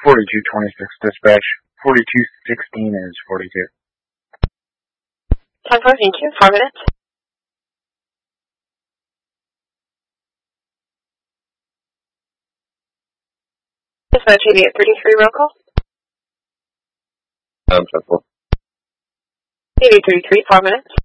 4226 dispatch. 4216 is 42. 10-4, thank you. 4 minutes. Dispatch 8833, roll call. 10-4. 8833, 4 minutes.